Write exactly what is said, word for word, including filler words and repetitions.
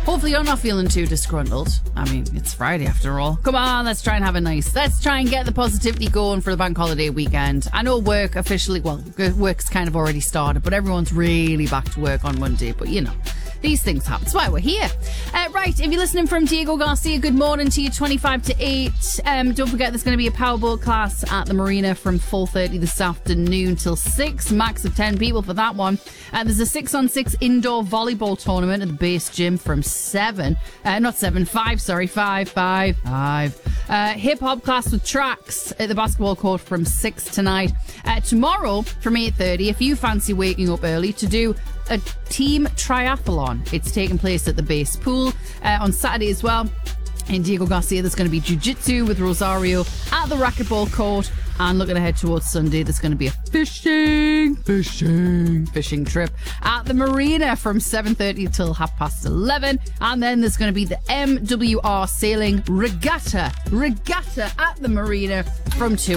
Hopefully you're not feeling too disgruntled. I mean, it's Friday after all. Come on, let's try and have a nice... Let's try and get the positivity going for the bank holiday weekend. I know work officially... Well, work's kind of already started, but everyone's really back to work on Monday. But, you know, these things happen. That's why we're here. Uh, right, if you're listening from Diego Garcia, good morning to you, twenty-five to eight. Um, don't forget there's going to be a powerboat class at the marina from four thirty this afternoon till six. Max of ten people for that one. Uh, there's a six on six indoor volleyball tournament at the base gym from seven. Uh, not seven, five, sorry, five, five, five. Uh, hip-hop class with tracks at the basketball court from six tonight. Uh, tomorrow from eight thirty, if you fancy waking up early to do a team triathlon. It's taking place at the base pool. Uh, on Saturday as well, in Diego Garcia, there's going to be jiu-jitsu with Rosario at the racquetball court. And looking ahead towards Sunday, there's going to be a fishing, fishing, fishing trip at the marina from seven thirty till half past eleven. And then there's going to be the M W R Sailing Regatta, Regatta at the marina from two.